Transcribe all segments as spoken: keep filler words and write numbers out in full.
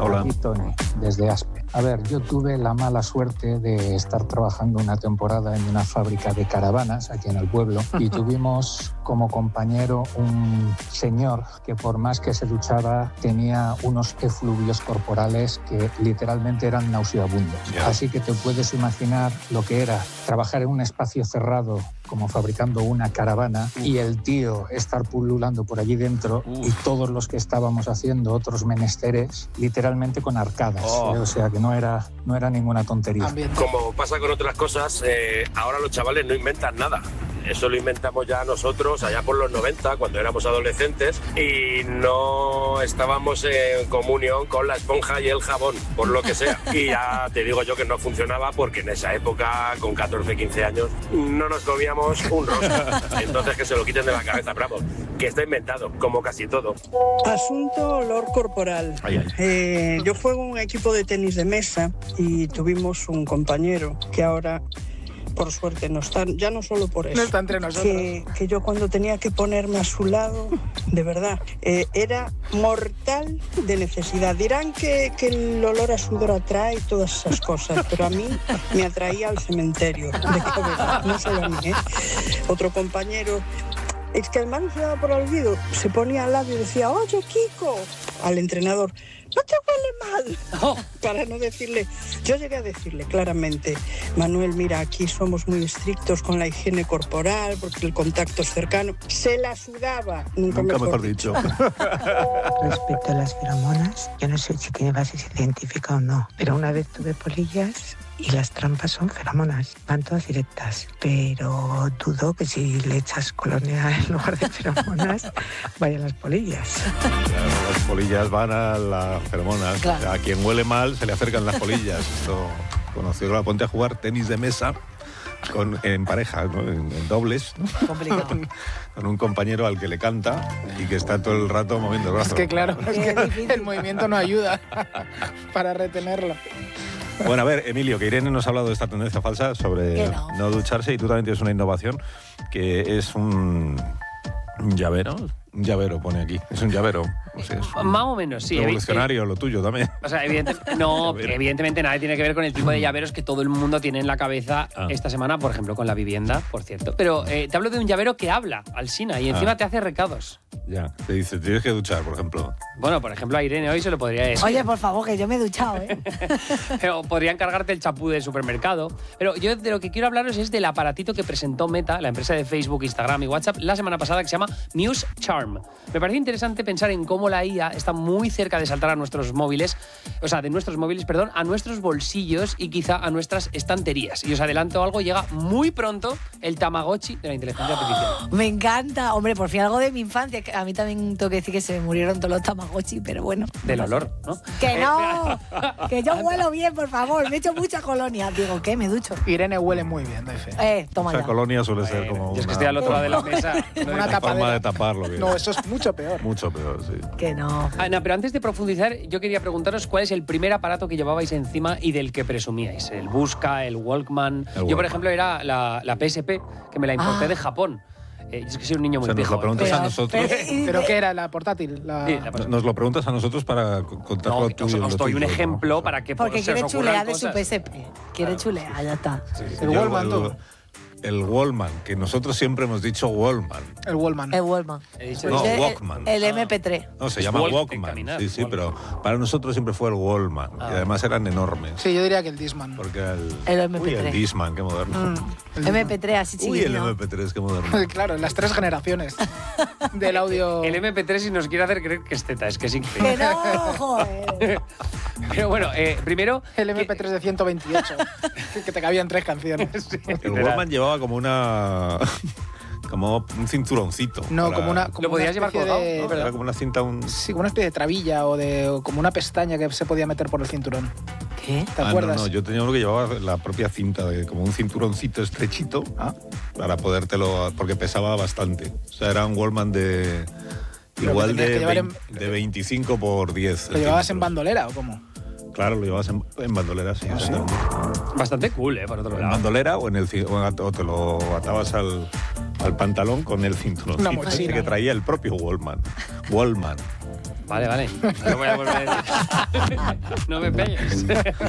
Hola. Aquí Tony, desde Aspe. A ver, yo tuve la mala suerte de estar trabajando una temporada en una fábrica de caravanas aquí en el pueblo y tuvimos como compañero un señor que por más que se duchaba tenía unos efluvios corporales que literalmente eran nauseabundos. Yeah. Así que te puedes imaginar lo que era trabajar en un espacio cerrado como fabricando una caravana uh. y el tío estar pululando por allí dentro uh. y todos los que estábamos haciendo otros menesteres literalmente con arcadas. Oh. ¿eh? O sea que no era, no era ninguna tontería. Como pasa con otras cosas, eh, ahora los chavales no inventan nada. Eso lo inventamos ya nosotros allá por los noventa, cuando éramos adolescentes y no estábamos en comunión con la esponja y el jabón, por lo que sea. Y ya te digo yo que no funcionaba porque en esa época, con catorce, quince años, no nos comíamos un rosco. Entonces que se lo quiten de la cabeza, bravo, que está inventado, como casi todo. Asunto olor corporal. Ay, ay. Eh, yo juego en un equipo de tenis de mesa y tuvimos un compañero que ahora... por suerte no está, ya no solo por eso, no está entre nosotros. Que, que yo cuando tenía que ponerme a su lado, de verdad, eh, era mortal de necesidad. Dirán que, que el olor a sudor atrae todas esas cosas, pero a mí me atraía al cementerio, de cabeza, no solo a mí, ¿eh? Otro compañero, es que el man se daba por olvido, se ponía al lado y decía, oye, Kiko, al entrenador, no te huele mal, oh. para no decirle, yo llegué a decirle claramente, Manuel, mira, aquí somos muy estrictos con la higiene corporal, porque el contacto es cercano, se la sudaba, nunca, nunca mejor, mejor dicho. Respecto a las feromonas, yo no sé si tiene base científica o no, pero una vez tuve polillas y las trampas son feromonas, van todas directas, pero dudo que si le echas colonia en lugar de feromonas vayan las polillas. Claro, las polillas van a las feromonas, claro. A quien huele mal se le acercan las polillas. Esto conocido, la ponte a jugar tenis de mesa con, en pareja, ¿no? en, en dobles, ¿no? Complicado. con, con un compañero al que le canta y que está todo el rato moviendo el brazo. Es que claro, es que el movimiento no ayuda para retenerlo. Bueno, a ver, Emilio, que Irene nos ha hablado de esta tendencia falsa sobre no. no ducharse y tú también tienes una innovación que es un, un llavero. Un llavero pone aquí, es un llavero. O sea, es un más o menos, sí. Revolucionario, lo tuyo también. O sea, evidente, no, evidentemente nada tiene que ver con el tipo de llaveros que todo el mundo tiene en la cabeza ah. esta semana, por ejemplo, con la vivienda, por cierto. Pero eh, te hablo de un llavero que habla, Alsina, y encima ah. te hace recados. Ya, te dice, tienes que duchar, por ejemplo. Bueno, por ejemplo, a Irene hoy se lo podría decir. Oye, por favor, que yo me he duchado, ¿eh? Pero podría encargarte el chapú del supermercado. Pero yo de lo que quiero hablaros es del aparatito que presentó Meta, la empresa de Facebook, Instagram y WhatsApp, la semana pasada, que se llama Muse Charm. Me parece interesante pensar en cómo la I A está muy cerca de saltar a nuestros móviles, o sea, de nuestros móviles, perdón, a nuestros bolsillos y quizá a nuestras estanterías. Y os adelanto algo, llega muy pronto el Tamagotchi de la inteligencia artificial. Me encanta, hombre, por fin algo de mi infancia. A mí también tengo que decir que se murieron todos los Tamagotchi, pero bueno. Del olor, ¿no? Que no, que yo huelo bien, por favor, me he hecho mucha colonia. Digo, ¿qué? Me ducho. Irene huele muy bien, doy fe. Eh, toma ya. Esa colonia suele ser como yo una... es que estoy al otro lado de la mesa. Una, una forma de taparlo. Que no, eso es mucho peor. Mucho peor, sí. Que no. Ah, no, pero antes de profundizar, yo quería preguntaros cuál es el primer aparato que llevabais encima y del que presumíais. El Busca, el Walkman. El yo, Walkman. Por ejemplo, era la, la P S P, que me la importé ah. de Japón. Eh, es que soy un niño muy o sea, viejo. Nos lo preguntas pero, a nosotros. Pero, ¿pero qué era? ¿La portátil? La... Sí, la portátil. Nos lo preguntas a nosotros para contarlo no, tú. Os, os doy un ejemplo ¿no? para que Porque se quiere chulear de cosas. su P S P. Quiere claro, chulear, sí. ya está. Sí, sí. El Walkman, tú. El Wallman, que nosotros siempre hemos dicho Wallman. El Wallman. El Wallman. No, el, Walkman. El, el eme pe tres. No, se llama Walk Walkman. Caminar, sí, sí, Walkman. pero para nosotros siempre fue el Wallman. Ah. Y además eran enormes. Sí, yo diría que el Discman. Porque el, el eme pe tres. Uy, el Discman, qué moderno. Mm. eme pe tres, así chiquitito. Uy, el eme pe tres, qué moderno. Claro, las tres generaciones del audio. El eme pe tres, si nos quiere hacer creer que es teta, es que es increíble. ¡Que no, joder! Pero bueno, eh, primero... El eme pe tres de ciento veintiocho, que te cabían tres canciones. Sí, el Walkman llevaba como una... como un cinturoncito. No, para... como una... Como lo podías llevar colgado, de... ¿no? Era como una cinta... Un... Sí, como una especie de trabilla o de o como una pestaña que se podía meter por el cinturón. ¿Qué? ¿Te ah, acuerdas? No, no, yo tenía uno que llevaba la propia cinta, de, como un cinturoncito estrechito, ah. para podértelo... porque pesaba bastante. O sea, era un Walkman de... igual de, veinte, en... de veinticinco por diez. ¿Lo llevabas en bandolera o cómo? Claro, lo llevabas en, en bandolera, sí. ¿Ah, sí? Bastante cool, ¿eh? Por otro lado. En bandolera o, en el, o te lo atabas al, al pantalón con el cinturón. Una mochila. Que traía el propio Wallman. Wallman. Vale, vale. No lo voy a volver a decir. No me pegues.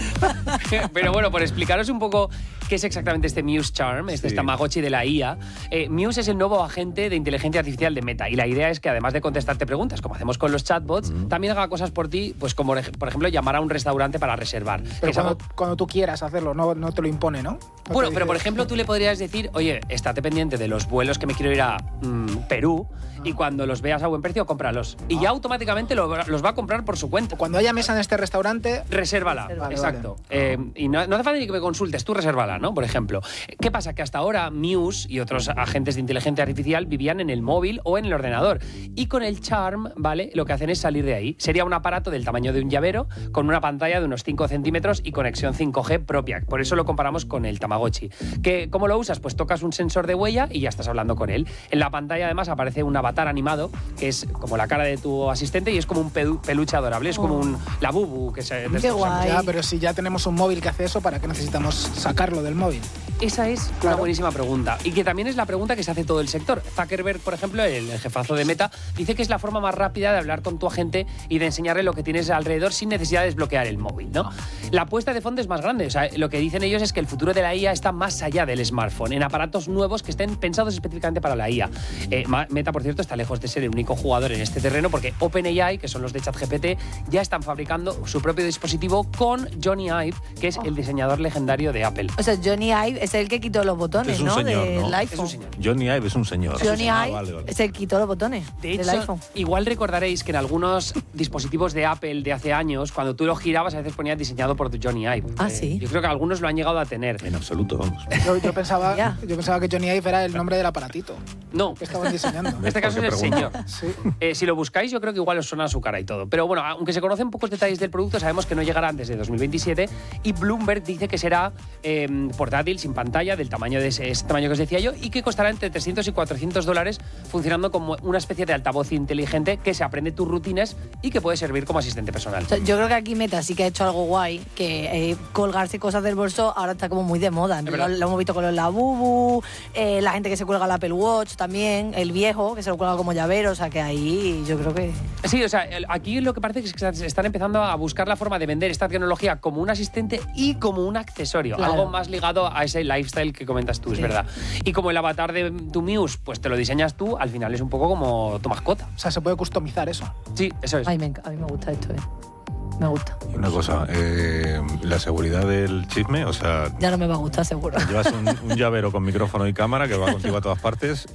Pero bueno, por explicaros un poco qué es exactamente este Muse Charm, este sí. Tamagotchi de la I A. Eh, Muse es el nuevo agente de inteligencia artificial de Meta y la idea es que además de contestarte preguntas, como hacemos con los chatbots, mm. también haga cosas por ti, pues como por ejemplo llamar a un restaurante para reservar. Pero cuando, algo... cuando tú quieras hacerlo, no, no te lo impone, ¿no? no bueno, pero por ejemplo tú le podrías decir, oye, estate pendiente de los vuelos que me quiero ir a mmm, Perú ah. y cuando los veas a buen precio, cómpralos. Y ah. ya automáticamente lo, los va a comprar por su cuenta. Cuando haya mesa en este restaurante... Resérvala, vale, exacto. Vale. Eh, y no, no hace falta ni que me consultes, tú resérvala, ¿no? Por ejemplo. ¿Qué pasa? Que hasta ahora Muse y otros agentes de inteligencia artificial vivían en el móvil o en el ordenador. Y con el Charm, ¿vale? Lo que hacen es salir de ahí. Sería un aparato del tamaño de un llavero con una pantalla de unos cinco centímetros y conexión cinco G propia. Por eso lo comparamos con el Tamagotchi. ¿Que, ¿Cómo lo usas? Pues tocas un sensor de huella y ya estás hablando con él. En la pantalla además aparece un avatar animado que es como la cara de tu asistente y es como un peluche adorable. Es como un Labubu que se... Qué guay. Ya, pero si ya tenemos un móvil que hace eso, ¿para qué necesitamos sacarlo del móvil? Esa es claro. Una buenísima pregunta. Y que también es la pregunta que se hace todo el sector. Zuckerberg, por ejemplo, el jefazo de Meta, dice que es la forma más rápida de hablar con tu agente y de enseñarle lo que tienes alrededor sin necesidad de desbloquear el móvil, ¿no? La apuesta de fondo es más grande. O sea, lo que dicen ellos es que el futuro de la I A está más allá del smartphone, en aparatos nuevos que estén pensados específicamente para la I A. Eh, Meta, por cierto, está lejos de ser el único jugador en este terreno porque OpenAI, que son los de ChatGPT, ya están fabricando su propio dispositivo con Johnny Ive, que es oh. el diseñador legendario de Apple. O sea, Johnny Ive es el que quitó los botones, es un ¿no? Señor, del ¿no? iPhone. Es un señor. Johnny Ive es un señor. Johnny ah, Ive vale, vale. es el que quitó los botones de del hecho, iPhone. Igual recordaréis que en algunos dispositivos de Apple de hace años, cuando tú lo girabas, a veces ponía diseñado por Johnny Ive. Ah, eh, sí. Yo creo que algunos lo han llegado a tener. En absoluto, vamos. Yo, yo, pensaba, yo pensaba que Johnny Ive era el nombre del aparatito. No. Que estaban diseñando. En este caso es el señor. Sí. Eh, si lo buscáis, yo creo que igual os suena su cara y todo. Pero bueno, aunque se conocen pocos detalles del producto, sabemos que no llegará antes de dos mil veintisiete y Bloomberg dice que será eh, portátil, sin pantalla, del tamaño de ese, ese tamaño que os decía yo, y que costará entre trescientos y cuatrocientos dólares, funcionando como una especie de altavoz inteligente que se aprende tus rutinas y que puede servir como asistente personal. O sea, yo creo que aquí Meta sí que ha hecho algo guay, que eh, colgarse cosas del bolso ahora está como muy de moda. Lo, lo hemos visto con los Labubu, eh, la gente que se cuelga el Apple Watch también, el viejo que se lo cuelga como llavero, o sea que ahí yo creo que... Sí, o sea, aquí lo que parece es que se están empezando a buscar la forma de vender esta tecnología como un asistente y como un accesorio, claro. Algo más ligado a ese lifestyle que comentas tú, sí. Es verdad. Y como el avatar de tu Muse, pues te lo diseñas tú, al final es un poco como tu mascota. O sea, se puede customizar eso. Sí, eso es. Ay, me, a mí me gusta esto, ¿eh? Me gusta. Y una cosa, eh, la seguridad del chisme, o sea... Ya no me va a gustar, seguro. Llevas un, un llavero con micrófono y cámara que va contigo a todas partes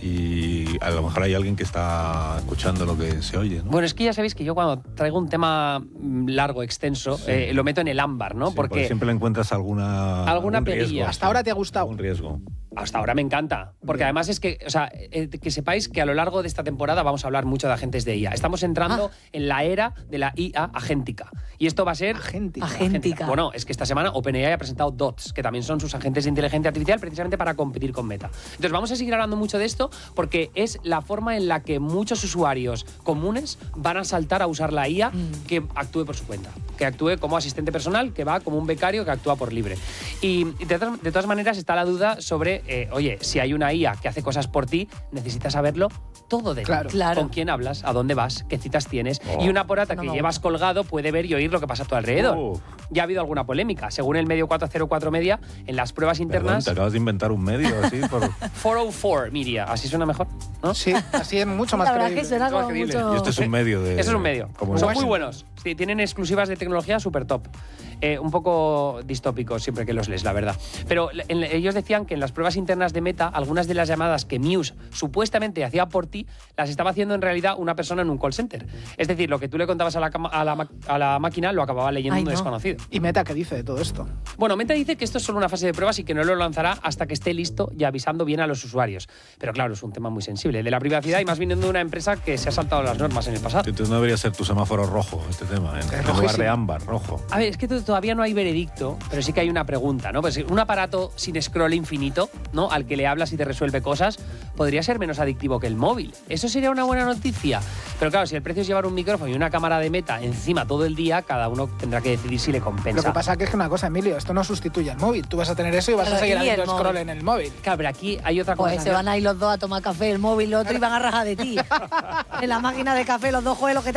y a lo mejor hay alguien que está escuchando lo que se oye, ¿no? Bueno, es que ya sabéis que yo cuando traigo un tema largo, extenso, sí. eh, lo meto en el ámbar, ¿no? Sí, porque, porque siempre le encuentras alguna... Alguna perilla. ¿Hasta ahora te ha gustado? Un riesgo. Hasta ahora me encanta, porque Bien. además es que, o sea, eh, que sepáis que a lo largo de esta temporada vamos a hablar mucho de agentes de I A. Estamos entrando ah. en la era de la I A agéntica. Y esto va a ser... Agéntica. Agéntica. Bueno, es que esta semana OpenAI ha presentado Dots, que también son sus agentes de inteligencia artificial, precisamente para competir con Meta. Entonces vamos a seguir hablando mucho de esto, porque es la forma en la que muchos usuarios comunes van a saltar a usar la I A mm. que actúe por su cuenta, que actúe como asistente personal, que va como un becario que actúa por libre. Y de, de todas maneras está la duda sobre, eh, oye, si hay una I A que hace cosas por ti, necesitas saberlo todo de claro. claro. Con quién hablas, a dónde vas, qué citas tienes. Oh. Y una porata no que me llevas gusta. colgado puede ver y oír lo que pasa a tu alrededor. Oh. Ya ha habido alguna polémica. Según el medio cuatro cero cuatro Media, en las pruebas internas... Perdón, te acabas de inventar un medio así por... cuatrocientos cuatro Media, así suena mejor, ¿no? Sí, así es mucho más La verdad creíble. es que suena como mucho... Y esto es un medio de... Eso es un medio. Como Son es. muy buenos. Sí, tienen exclusivas de tecnología súper top. Eh, un poco distópicos siempre que los lees, la verdad. Pero en, ellos decían que en las pruebas internas de Meta, algunas de las llamadas que Muse supuestamente hacía por ti, las estaba haciendo en realidad una persona en un call center. Es decir, lo que tú le contabas a la, a la, a la máquina lo acababa leyendo Ay, un no. desconocido. ¿Y Meta qué dice de todo esto? Bueno, Meta dice que esto es solo una fase de pruebas y que no lo lanzará hasta que esté listo y avisando bien a los usuarios. Pero claro, es un tema muy sensible, de la privacidad y más viniendo de una empresa que se ha saltado las normas en el pasado. Entonces no debería ser tu semáforo rojo este tema, en, en lugar de ámbar, rojo. A ver, es que todavía no hay veredicto, pero sí que hay una pregunta, ¿no? Pues un aparato sin scroll infinito, ¿no? Al que le hablas y te resuelve cosas, podría ser menos adictivo que el móvil. Eso sería una buena noticia. Pero claro, si el precio es llevar un micrófono y una cámara de Meta encima todo el día, cada uno tendrá que decidir si le compensa. Lo que pasa que es que una cosa, Emilio, esto no sustituye al móvil. Tú vas a tener eso y vas Pero a seguir y el haciendo scroll móvil. en el móvil. Claro, pero aquí hay otra cosa. Pues se van a ir los dos a tomar café, el móvil, el otro, y van a rajar de ti. En la máquina de café, los dos juegos, lo que te